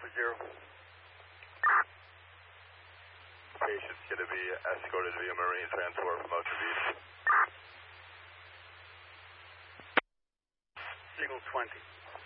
Alpha Zero. Patient's going to be escorted via Marine transport from Ocho Beach. Signal 20.